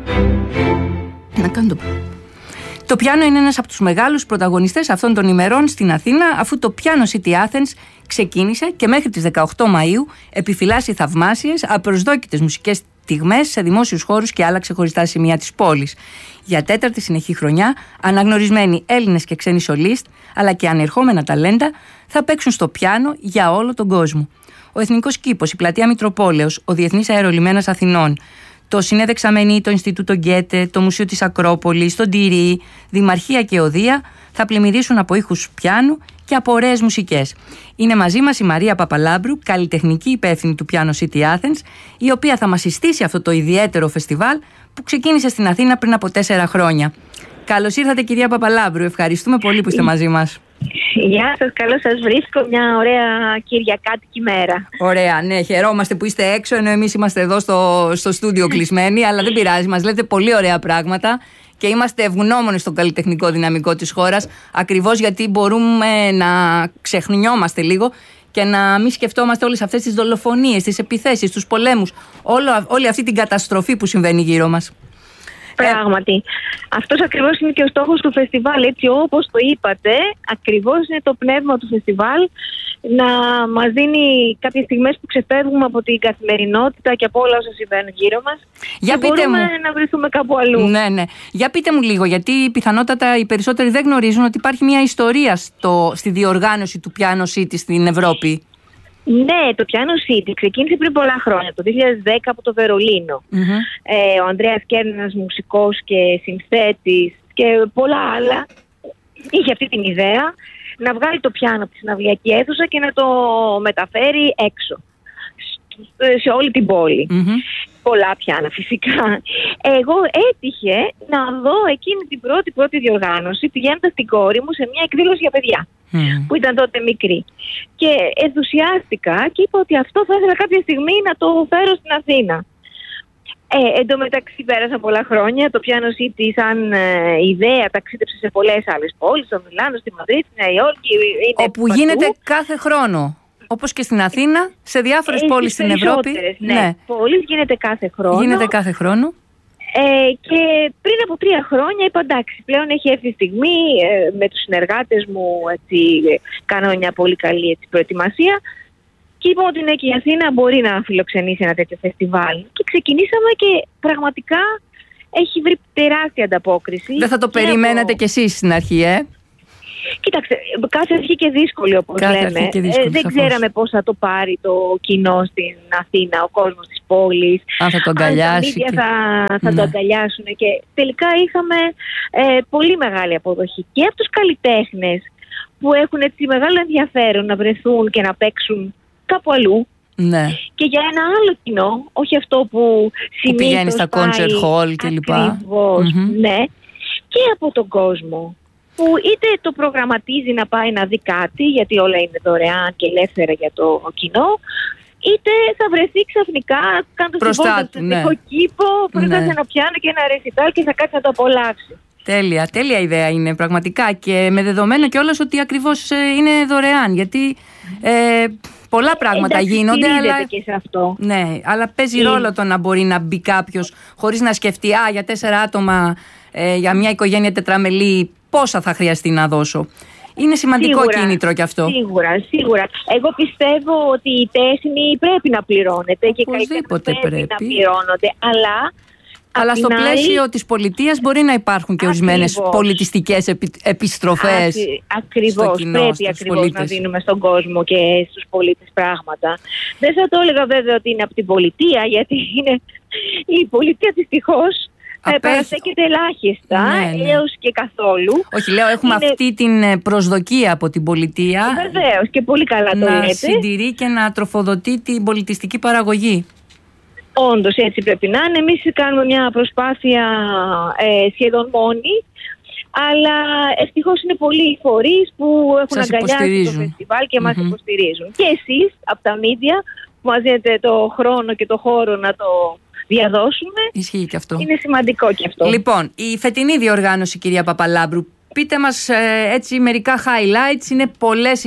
Το πιάνο είναι ένας από τους μεγάλους πρωταγωνιστές αυτών των ημερών στην Αθήνα, αφού το Piano City Athens ξεκίνησε και μέχρι τις 18 Μαΐου επιφυλάσσει θαυμάσιες, απροσδόκητες μουσικές στιγμές σε δημόσιους χώρους και άλλα ξεχωριστά σημεία της πόλης. Για τέταρτη συνεχή χρονιά, αναγνωρισμένοι Έλληνες και ξένοι σολίστ, αλλά και ανερχόμενα ταλέντα, θα παίξουν στο πιάνο για όλο τον κόσμο. Ο Εθνικός Κήπος, η Πλατεία Μητροπόλεως, ο Διεθνής Αερολιμένας Αθηνών, το Συνέδεξαμενή, το Ινστιτούτο Γκέτε, το Μουσείο της Ακρόπολης, το Ντυρί, Δημαρχία και Οδεία θα πλημμυρίσουν από ήχους πιάνου και από ωραίες μουσικές. Είναι μαζί μας η Μαρία Παπαλάμπρου, καλλιτεχνική υπεύθυνη του Piano City Athens, η οποία θα μας συστήσει αυτό το ιδιαίτερο φεστιβάλ που ξεκίνησε στην Αθήνα πριν από 4 χρόνια. Καλώς ήρθατε, κυρία Παπαλάμπρου. Ευχαριστούμε πολύ που είστε μαζί μας. Γεια σας, καλώς σας βρίσκω. Μια ωραία κυριακάτικη μέρα. Ωραία, ναι, χαιρόμαστε που είστε έξω, ενώ εμείς είμαστε εδώ στο στούντιο κλεισμένοι, αλλά δεν πειράζει, μας λέτε πολύ ωραία πράγματα και είμαστε ευγνώμονες στο καλλιτεχνικό δυναμικό της χώρας, ακριβώς γιατί μπορούμε να ξεχνιόμαστε λίγο και να μην σκεφτόμαστε όλες αυτές τις δολοφονίες, τις επιθέσεις, τους πολέμους, όλη αυτή την καταστροφή που συμβαίνει γύρω μας. Πράγματι. Αυτός ακριβώς είναι και ο στόχος του φεστιβάλ. Έτσι όπως το είπατε, ακριβώς είναι το πνεύμα του φεστιβάλ, να μας δίνει κάποιες στιγμές που ξεφεύγουμε από την καθημερινότητα και από όλα όσα συμβαίνουν γύρω μας. Για και πείτε μπορούμε μου. να βρεθούμε κάπου αλλού. Ναι. Για πείτε μου λίγο, γιατί πιθανότατα οι περισσότεροι δεν γνωρίζουν ότι υπάρχει μια ιστορία στη διοργάνωση του Piano City στην Ευρώπη. Ναι, το Piano City ξεκίνησε πριν πολλά χρόνια, το 2010 από το Βερολίνο. Ο Ανδρέας Κέρνας, μουσικός και συνθέτης και πολλά άλλα, είχε αυτή την ιδέα να βγάλει το πιάνο από τη συναυλιακή αίθουσα και να το μεταφέρει έξω, σε όλη την πόλη. Πολλά πιάνα φυσικά. Εγώ έτυχε να δω εκείνη την πρώτη διοργάνωση πηγαίνοντας στην κόρη μου σε μια εκδήλωση για παιδιά που ήταν τότε μικρή. Και ενθουσιάστηκα και είπα ότι αυτό θα ήθελα κάποια στιγμή να το φέρω στην Αθήνα. Εν τω μεταξύ πέρασαν πολλά χρόνια. Το Piano City σαν ιδέα ταξίδεψε σε πολλές άλλες πόλεις, στο Μιλάνο, στη Μαδρίτη, στη Νέα Υόρκη. Όπου γίνεται κάθε χρόνο. Όπως και στην Αθήνα, σε διάφορες πόλεις στην Ευρώπη. Ναι, πόλεις γίνεται κάθε χρόνο. Και πριν από 3 χρόνια είπα εντάξει, πλέον έχει έρθει η στιγμή, με τους συνεργάτες μου κάνω μια πολύ καλή προετοιμασία και είπαμε ότι ναι, και η Αθήνα μπορεί να φιλοξενήσει ένα τέτοιο φεστιβάλ. Και ξεκινήσαμε και πραγματικά έχει βρει τεράστια ανταπόκριση. Δεν θα το περιμένατε κι εσείς στην αρχή, Κοίταξε, κάθε αρχή και δύσκολη, όπως λέμε. Δεν ξέραμε πώς θα το πάρει το κοινό στην Αθήνα, ο κόσμος της πόλης. Αν θα το αγκαλιάσει. Αν τα media θα το αγκαλιάσουν. Και τελικά είχαμε πολύ μεγάλη αποδοχή και από τους καλλιτέχνες που έχουν έτσι μεγάλο ενδιαφέρον να βρεθούν και να παίξουν κάπου αλλού. Ναι. Και για ένα άλλο κοινό, όχι αυτό που συνήθως πηγαίνει στα concert hall κλπ. Ακριβώς, ναι. Και από τον κόσμο, που είτε το προγραμματίζει να πάει να δει κάτι, γιατί όλα είναι δωρεάν και ελεύθερα για το κοινό, είτε θα βρεθεί ξαφνικά κάνοντας την πόρτα στον Εθνικό Κήπο, μπροστά σε ένα πιάνο και ένα ρεσιτάλ και θα κάτσει να το απολαύσει. Τέλεια ιδέα είναι πραγματικά, και με δεδομένο κιόλας ότι ακριβώς είναι δωρεάν, γιατί πολλά πράγματα γίνονται, αλλά και σε αυτό. Ναι, αλλά παίζει ρόλο το να μπορεί να μπει κάποιος χωρίς να σκεφτεί για 4 άτομα, για μια οικογένεια τετραμελή, πόσα θα χρειαστεί να δώσω. Είναι σημαντικό κίνητρο κι αυτό. Σίγουρα. Εγώ πιστεύω ότι η τέχνη πρέπει να πληρώνεται και οπωσδήποτε πρέπει να πληρώνονται, αλλά στο πλαίσιο της πολιτείας μπορεί να υπάρχουν και ορισμένες πολιτιστικές επιστροφές. Ακριβώς. Πρέπει ακριβώς να δίνουμε στον κόσμο και στους πολίτες πράγματα. Δεν θα το έλεγα βέβαια ότι είναι από την πολιτεία, γιατί είναι η πολιτεία δυστυχώς παραστέκεται ελάχιστα, έως και καθόλου. Όχι, λέω, έχουμε αυτή την προσδοκία από την πολιτεία. Βεβαίως, και πολύ καλά το λέτε. Να συντηρεί και να τροφοδοτεί την πολιτιστική παραγωγή. Όντως έτσι πρέπει να είναι. Εμείς κάνουμε μια προσπάθεια σχεδόν μόνοι, αλλά ευτυχώς είναι πολλοί οι φορείς που έχουν αγκαλιάσει το φεστιβάλ και μας υποστηρίζουν. Και εσείς από τα media που μας δίνετε το χρόνο και το χώρο να το διαδώσουμε. Ισχύει και αυτό. Είναι σημαντικό και αυτό. Λοιπόν, η φετινή διοργάνωση, κυρία Παπαλάμπρου, πείτε μας έτσι μερικά highlights. Είναι πολλές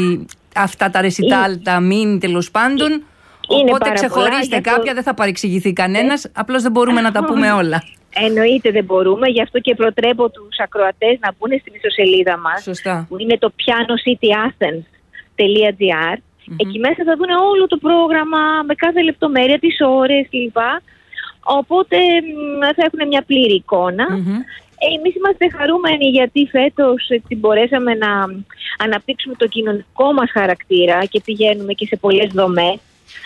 αυτά τα ρεσιτάλ, τα μίνι τέλος πάντων. Οπότε ξεχωρίστε κάποια, δεν θα παρεξηγηθεί κανένας. Απλώς δεν μπορούμε να τα πούμε όλα. Εννοείται δεν μπορούμε, γι' αυτό και προτρέπω τους ακροατές να μπουν στην ιστοσελίδα μας. Σωστά. Που είναι το pianocityAthens.gr. Εκεί μέσα θα δουν όλο το πρόγραμμα με κάθε λεπτομέρεια, τις ώρες κλπ. Οπότε θα έχουν μια πλήρη εικόνα. Εμείς είμαστε χαρούμενοι γιατί φέτος μπορέσαμε να αναπτύξουμε το κοινωνικό μας χαρακτήρα και πηγαίνουμε και σε πολλές δομές.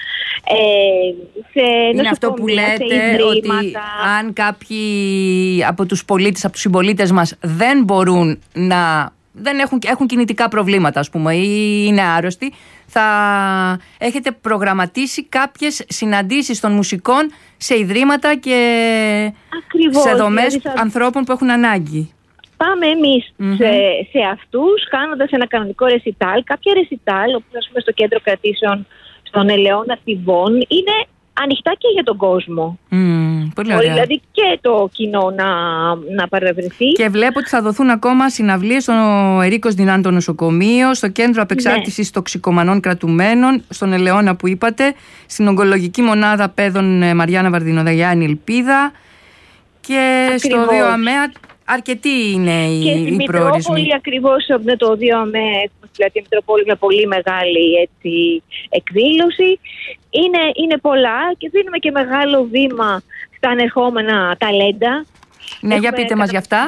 Είναι αυτό που λέτε, ότι αν κάποιοι από τους πολίτες, από τους συμπολίτες μας δεν μπορούν να... έχουν κινητικά προβλήματα, ας πούμε, ή είναι άρρωστοι, θα έχετε προγραμματίσει κάποιες συναντήσεις των μουσικών σε ιδρύματα και σε δομές ανθρώπων που έχουν ανάγκη. Πάμε εμείς σε αυτούς, κάνοντας ένα κανονικό ρεσιτάλ. Κάποια ρεσιτάλ, όπως ας πούμε στο κέντρο κρατήσεων στον Ελαιώνα Θηβών, είναι ανοιχτά και για τον κόσμο. Πολύ ωραία. Δηλαδή και το κοινό να παρευρεθεί. Και βλέπω ότι θα δοθούν ακόμα συναυλίες στο Ερίκος Δινάν το νοσοκομείο, στο κέντρο απεξάρτησης τοξικομανών κρατουμένων, στον Ελαιώνα που είπατε, στην ογκολογική μονάδα παιδών Μαριάννα Βαρδινοδαγιάννη Ελπίδα και στο 2 ΑΜΕΑ. Αρκετοί είναι οι προορισμοί. Και στη Μητρόπολη ακριβώς με το 2 ΑΜΕΑ έχουμε στη Πλατεία Μητροπόλη με πολύ μεγάλη εκδήλωση. Είναι πολλά και δίνουμε και μεγάλο βήμα στα ανερχόμενα ταλέντα. Ναι, για πείτε μας γι' αυτά.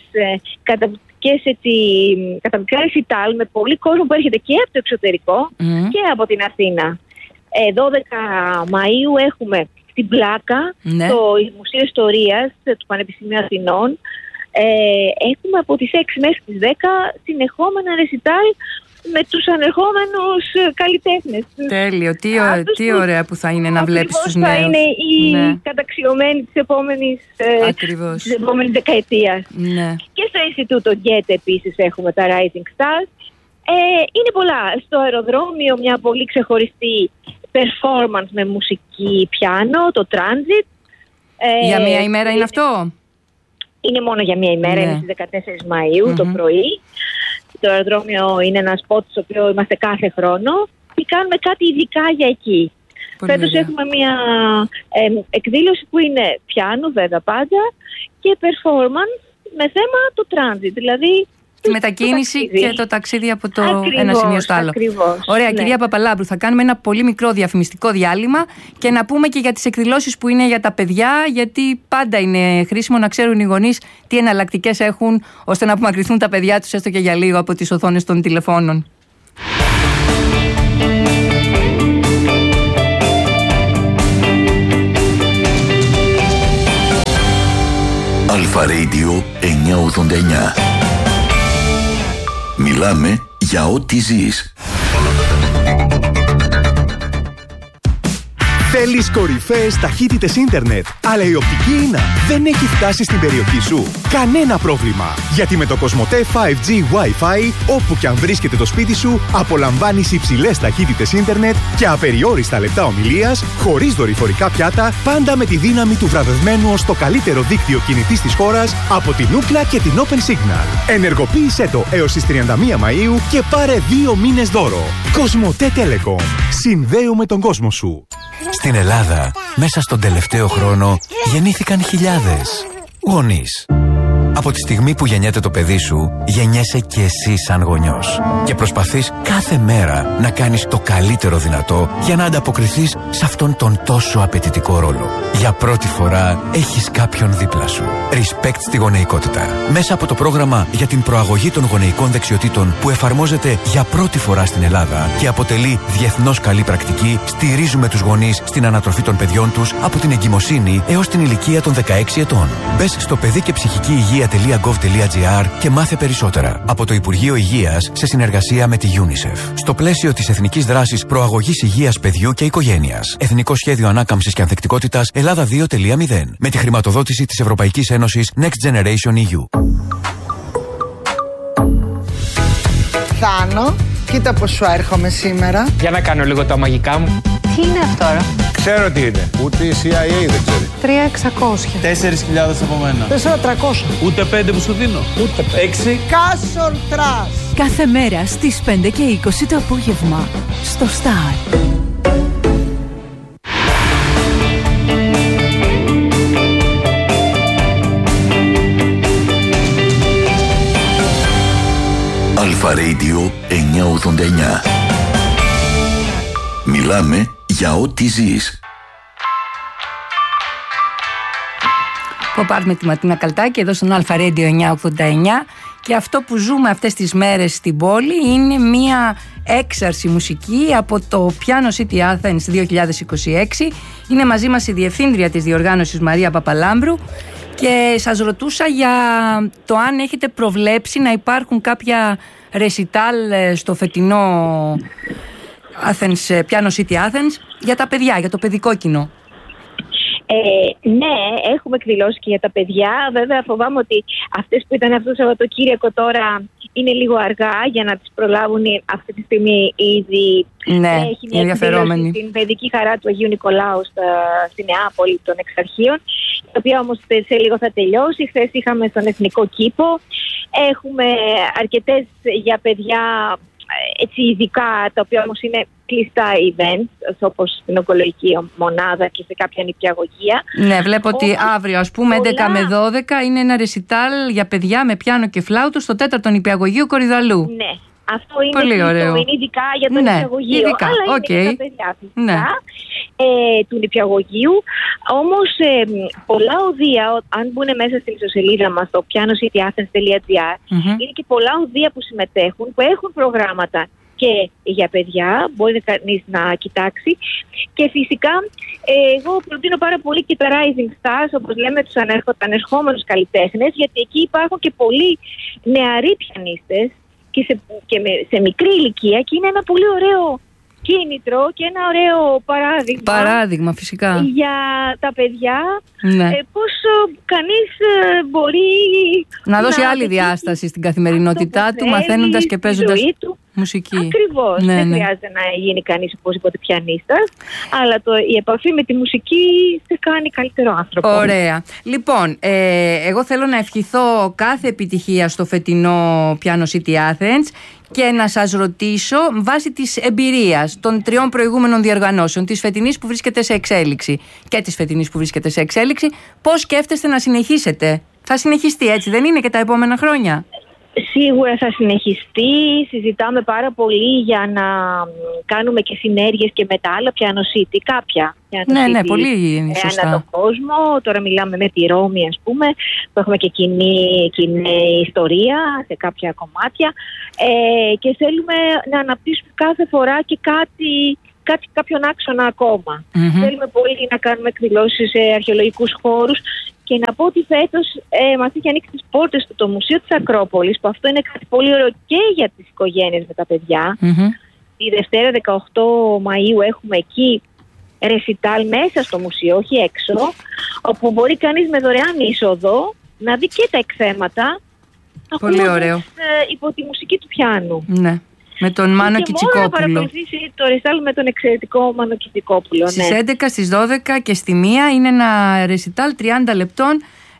Καταπληκτικά ρεσιτάλ με πολύ κόσμο που έρχεται και από το εξωτερικό και από την Αθήνα. 12 Μαΐου έχουμε στην Πλάκα το Μουσείο Ιστορίας του Πανεπιστημίου Αθηνών. Έχουμε από τις 6 μέχρι τις 10 συνεχόμενα ρεσιτάλ με τους ανερχόμενους καλλιτέχνες. Τέλειο. Τι ωραία που θα είναι να βλέπεις τους νέους. Θα είναι οι καταξιωμένοι της επόμενης δεκαετίας. Ναι. Και στο Ινστιτούτο Γκέτε επίσης έχουμε τα Rising Stars. Είναι πολλά. Στο αεροδρόμιο μια πολύ ξεχωριστή performance με μουσική πιάνο, το Transit. Για μία ημέρα είναι αυτό? Είναι μόνο για μία ημέρα, είναι στις 14 Μαΐου το πρωί. Το αεροδρόμιο είναι ένα σποτ στο οποίο είμαστε κάθε χρόνο και κάνουμε κάτι ειδικά για εκεί. Φέτος έχουμε μια εκδήλωση που είναι πιάνο βέβαια πάντα και performance με θέμα το transit, δηλαδή τη μετακίνηση και το ταξίδι από το ένα σημείο στο άλλο. Ωραία, κυρία Παπαλάμπρου, θα κάνουμε ένα πολύ μικρό διαφημιστικό διάλειμμα και να πούμε και για τις εκδηλώσεις που είναι για τα παιδιά, γιατί πάντα είναι χρήσιμο να ξέρουν οι γονείς τι εναλλακτικές έχουν, ώστε να απομακρυνθούν τα παιδιά τους έστω και για λίγο από τις οθόνες των τηλεφώνων. Αλφα Radio 989. Μιλάμε για ό,τι ζεις. Θέλεις κορυφαίες ταχύτητες ίντερνετ, αλλά η οπτική ίνα δεν έχει φτάσει στην περιοχή σου? Κανένα πρόβλημα, γιατί με το Κοσμοτέ 5G Wi-Fi, όπου και αν βρίσκεται το σπίτι σου, απολαμβάνεις υψηλές ταχύτητες ίντερνετ και απεριόριστα λεπτά ομιλίας, χωρίς δορυφορικά πιάτα, πάντα με τη δύναμη του βραβευμένου ως το καλύτερο δίκτυο κινητής της χώρας από την Ookla και την Open Signal. Ενεργοποίησέ το έως τις 31 Μαΐου και πάρε 2 μήνες δώρο. Κοσμοτέ Telecom. Συνδέουμε τον κόσμο σου. Στην Ελλάδα, μέσα στον τελευταίο χρόνο, γεννήθηκαν χιλιάδες γονείς. Από τη στιγμή που γεννιέται το παιδί σου, γεννιέσαι και εσύ σαν γονιός. Και προσπαθείς κάθε μέρα να κάνεις το καλύτερο δυνατό για να ανταποκριθείς σε αυτόν τον τόσο απαιτητικό ρόλο. Για πρώτη φορά έχεις κάποιον δίπλα σου. Respect στη γονεϊκότητα. Μέσα από το πρόγραμμα για την προαγωγή των γονεϊκών δεξιοτήτων που εφαρμόζεται για πρώτη φορά στην Ελλάδα και αποτελεί διεθνώς καλή πρακτική, στηρίζουμε τους γονείς στην ανατροφή των παιδιών τους από την εγκυμοσύνη έως την ηλικία των 16 ετών. Μπες στο παιδί και ψυχική υγεία.gov.gr και μάθε περισσότερα. Από το Υπουργείο Υγείας σε συνεργασία με τη UNICEF. Στο πλαίσιο της Εθνικής Δράσης Προαγωγής Υγείας Παιδιού και Οικογένειας. Εθνικό Σχέδιο Ανάκαμψης και Ανθεκτικότητας Ελλάδα 2.0. Με τη χρηματοδότηση της Ευρωπαϊκής Ένωσης Next Generation EU. Θάνο, κοίτα πως σου έρχομαι σήμερα. Για να κάνω λίγο τα μαγικά μου. Τι είναι αυτό τώρα? Ξέρω τι είναι. Ούτε η CIA δεν ξέρει. 3.600. 4.000 από μένα. 4.300. Ούτε 5 που σου δίνω. Ούτε 6. Κάσον τρας. Κάθε μέρα στις 5:20 το απόγευμα στο Star. Radio 989. Μιλάμε για ό,τι ζεις. Πάρουμε τη Ματίνα Καλτάκη εδώ στον Αλφα Radio 989 και αυτό που ζούμε αυτές τις μέρες στην πόλη είναι μία έξαρση μουσική από το Piano City Athens 2026. Είναι μαζί μας η διευθύντρια της διοργάνωσης Μαρία Παπαλάμπρου και σας ρωτούσα για το αν έχετε προβλέψει να υπάρχουν κάποια ρεσιτάλ στο φετινό Athens, Piano City Athens για τα παιδιά, για το παιδικό κοινό. Ναι, έχουμε εκδηλώσει και για τα παιδιά. Βέβαια φοβάμαι ότι αυτές που ήταν αυτό το Σαββατοκύριακο τώρα είναι λίγο αργά για να τις προλάβουν. Αυτή τη στιγμή ήδη έχει μια εκδήλωση στην παιδική χαρά του Αγίου Νικολάου στη Νεάπολη των Εξαρχείων, η οποία όμως σε λίγο θα τελειώσει. Χθες είχαμε στον Εθνικό Κήπο. Έχουμε αρκετές για παιδιά έτσι ειδικά, τα οποία όμως είναι κλειστά events, όπως στην ογκολογική μονάδα και σε κάποια νηπιαγωγεία. Ναι, βλέπω ότι αύριο, ας πούμε, 11 με 12 είναι ένα ρεσιτάλ για παιδιά με πιάνο και φλάουτο στο 4ο νηπιαγωγείο Κορυδαλού. Ναι, αυτό είναι, είναι ειδικά για το νηπιαγωγείο, ειδικά. Αλλά είναι για τα παιδιά φυσικά του νηπιαγωγείου. Όμως πολλά οδεία, αν μπουν μέσα στην ιστοσελίδα μας, το pianocityAthens.gr, είναι και πολλά οδεία που συμμετέχουν, που έχουν προγράμματα και για παιδιά, μπορεί κανείς να κοιτάξει. Και φυσικά εγώ προτείνω πάρα πολύ και τα Rising Stars, όπως λέμε, τους ανερχόμενους καλλιτέχνες, γιατί εκεί υπάρχουν και πολλοί νεαροί πιανίστες και σε μικρή ηλικία, και είναι ένα πολύ ωραίο κίνητρο και ένα ωραίο παράδειγμα φυσικά για τα παιδιά, πώς κανείς μπορεί να δώσει άλλη διάσταση στην καθημερινότητά του, μαθαίνοντας και παίζοντας μουσική. Ακριβώς, δεν χρειάζεται να γίνει κανείς οπωσδήποτε πιανίστας, αλλά η επαφή με τη μουσική σε κάνει καλύτερο άνθρωπο. Ωραία. Λοιπόν, εγώ θέλω να ευχηθώ κάθε επιτυχία στο φετινό Piano City Athens και να σας ρωτήσω, βάσει της εμπειρίας των 3 προηγούμενων διοργανώσεων, της φετινής που βρίσκεται σε εξέλιξη και της φετινής που βρίσκεται σε εξέλιξη, πώς σκέφτεστε να συνεχίσετε? Θα συνεχιστεί έτσι, δεν είναι, και τα επόμενα χρόνια? Σίγουρα θα συνεχιστεί. Συζητάμε πάρα πολύ για να κάνουμε και συνέργειες και με τα άλλα Piano City, κάποια Piano City, πολύ σωστά, ανά τον κόσμο. Τώρα μιλάμε με τη Ρώμη, ας πούμε, που έχουμε και κοινή ιστορία σε κάποια κομμάτια, και θέλουμε να αναπτύσσουμε κάθε φορά και κάποιον άξονα ακόμα. Θέλουμε πολύ να κάνουμε εκδηλώσεις σε αρχαιολογικούς χώρους. Και να πω ότι φέτος μας έχει ανοίξει τις πόρτες του το Μουσείο της Ακρόπολης, που αυτό είναι κάτι πολύ ωραίο και για τις οικογένειες με τα παιδιά. Τη Δευτέρα 18 Μαΐου έχουμε εκεί ρεσιτάλ μέσα στο μουσείο, όχι έξω, όπου μπορεί κανείς με δωρεάν είσοδο να δει και τα εκθέματα, πολύ ωραίο, υπό τη μουσική του πιάνου. Ναι. Με τον Μάνο Κιτσικόπουλο. Και μόνο να παρακολουθήσει το ρεσιτάλ με τον εξαιρετικό Μάνο Κιτσικόπουλο. Στις 11, στις 12 και στη 1 είναι ένα ρεσιτάλ 30 λεπτών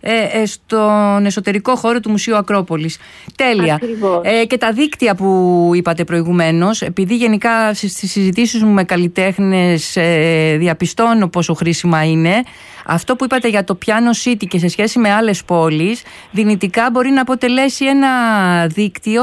στον εσωτερικό χώρο του Μουσείου Ακρόπολης. Τέλεια. Και τα δίκτυα που είπατε προηγουμένως, επειδή γενικά στις συζητήσεις μου με καλλιτέχνες διαπιστώνω πόσο χρήσιμα είναι, αυτό που είπατε για το Piano City και σε σχέση με άλλες πόλεις, δυνητικά μπορεί να αποτελέσει ένα δίκτυο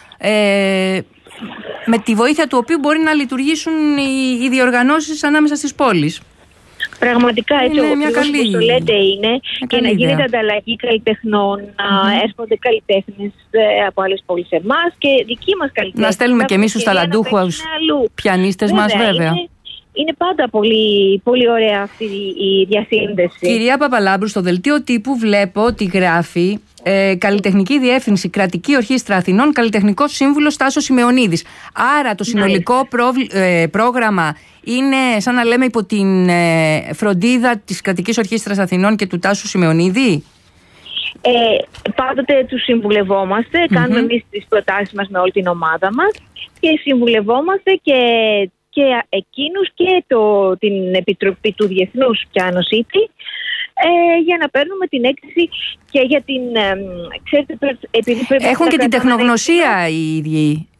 με τη βοήθεια του οποίου μπορεί να λειτουργήσουν οι διοργανώσεις ανάμεσα στις πόλεις. Πραγματικά έτσι όπως το λέτε είναι, και να γίνεται ιδέα. ανταλλαγή καλλιτεχνών, να έρχονται καλλιτέχνες από άλλες πόλεις σε εμάς και δικοί μας καλλιτέχνες. Να στέλνουμε και εμείς τους ταλαντούχους πιανίστες μας, βέβαια. Είναι πάντα πολύ, πολύ ωραία αυτή η διασύνδεση. Κυρία Παπαλάμπρου, στο δελτίο τύπου βλέπω ότι γράφει Καλλιτεχνική Διεύθυνση Κρατική Ορχήστρα Αθηνών, Καλλιτεχνικός Σύμβουλος Τάσος Σημεωνίδης. Άρα το συνολικό πρόγραμμα είναι σαν να λέμε υπό την φροντίδα της Κρατικής Ορχήστρας Αθηνών και του Τάσου Σημεωνίδη. Πάντοτε τους συμβουλευόμαστε, κάνουμε εμείς τις προτάσεις μας με όλη την ομάδα μας και συμβουλευόμαστε και εκείνους και την Επιτροπή του Διεθνούς Piano City, για να παίρνουμε την έγκριση και για την... Ξέρετε, επειδή έχουν και την τεχνογνωσία οι ίδιοι.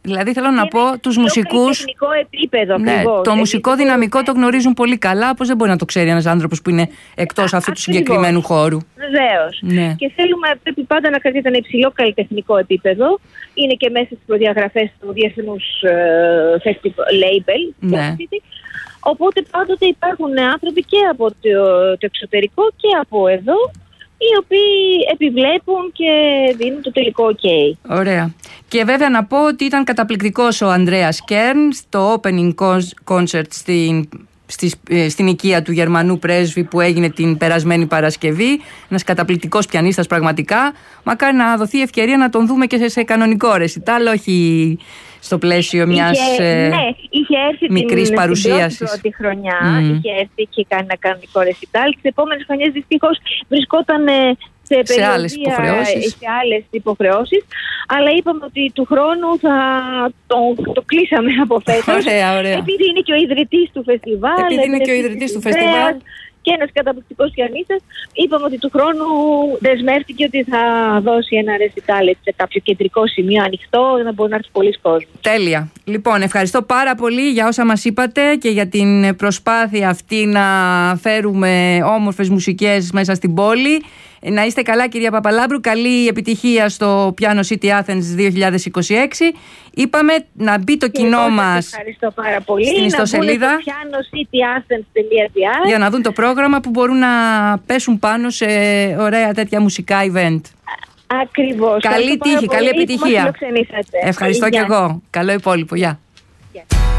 Δηλαδή θέλω να πω τους μουσικούς. Τεχνικό επίπεδο, ναι, το μουσικό δυναμικό το γνωρίζουν πολύ καλά. Πώς δεν μπορεί να το ξέρει ένας άνθρωπος που είναι εκτός αυτού του συγκεκριμένου χώρου. Βεβαίως. Ναι. Και πρέπει πάντα να κρατήσει ένα υψηλό καλλιτεχνικό επίπεδο. Είναι και μέσα στις προδιαγραφές του διεθνούς label. Ναι. Οπότε πάντοτε υπάρχουν άνθρωποι και από το εξωτερικό και από εδώ, οι οποίοι επιβλέπουν και δίνουν το τελικό OK. Ωραία. Και βέβαια να πω ότι ήταν καταπληκτικός ο Ανδρέας Κέρν στο opening concert στην οικία του Γερμανού πρέσβη που έγινε την περασμένη Παρασκευή. Ένας καταπληκτικός πιανίστας πραγματικά. Μακάρι να δοθεί ευκαιρία να τον δούμε και σε κανονικό ρεσιτάλ, όχι στο πλαίσιο μιας μικρής παρουσίασης. Την πρώτη χρονιά είχε έρθει και κάνει ένα κανονικό ρεσιτάλ. Τις επόμενες χρονιές δυστυχώς βρισκόταν σε άλλες υποχρεώσεις, αλλά είπαμε ότι του χρόνου θα το κλείσαμε από φέτος. Ωραία. Επειδή είναι και ο ιδρυτής του φεστιβάλ. Και ένας καταπληκτικός πιανίστας, είπαμε ότι του χρόνου δεσμεύτηκε ότι θα δώσει ένα ρεσιτάλ σε κάποιο κεντρικό σημείο ανοιχτό για να μπορεί να έρθει πολλοί κόσμος. Τέλεια. Λοιπόν, ευχαριστώ πάρα πολύ για όσα μας είπατε και για την προσπάθεια αυτή να φέρουμε όμορφες μουσικές μέσα στην πόλη. Να είστε καλά, κυρία Παπαλάμπρου. Καλή επιτυχία στο Piano City Athens 2026. Είπαμε να μπει το κοινό μας στην ιστοσελίδα στο pianocityAthens.gr για να δουν το πρόγραμμα που μπορούν να πέσουν πάνω σε ωραία τέτοια μουσικά event. Ακριβώς. Καλή τύχη, καλή επιτυχία. Ευχαριστώ και εγώ. Καλό υπόλοιπο. Γεια.